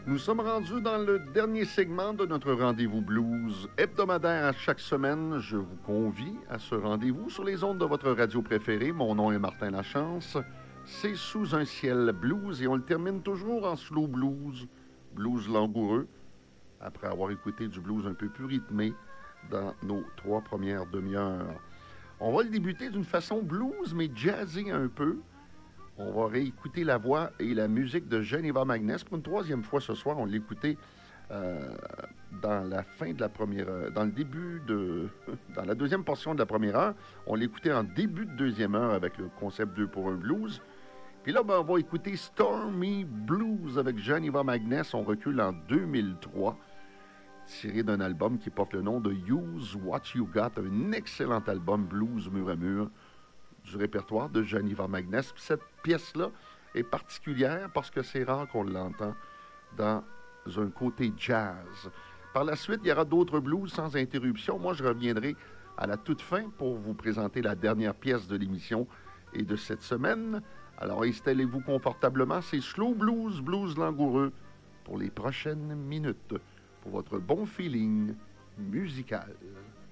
Nous sommes rendus dans le dernier segment de notre rendez-vous blues hebdomadaire à chaque semaine. Je vous convie à ce rendez-vous sur les ondes de votre radio préférée. Mon nom est Martin Lachance. C'est Sous un ciel blues et on le termine toujours en slow blues, blues langoureux, après avoir écouté du blues un peu plus rythmé dans nos 3 premières demi-heures. On va le débuter d'une façon blues, mais jazzée un peu. On va réécouter la voix et la musique de Geneva Magness pour une 3e fois ce soir. On l'écoutait dans la fin de la première heure, dans le début de... dans la 2e portion de la première heure. On l'écoutait en début de 2e heure avec le concept 2 pour 1 blues. Puis là, on va écouter Stormy Blues avec Geneva Magness. On recule en 2003, tiré d'un album qui porte le nom de Use What You Got, un excellent album blues mur à mur du répertoire de Geneva Magness. Puis cette pièce-là est particulière parce que c'est rare qu'on l'entend dans un côté jazz. Par la suite, il y aura d'autres blues sans interruption. Moi, je reviendrai à la toute fin pour vous présenter la dernière pièce de l'émission et de cette semaine. Alors, installez-vous confortablement. C'est Slow Blues, blues langoureux pour les prochaines minutes, pour votre bon feeling musical.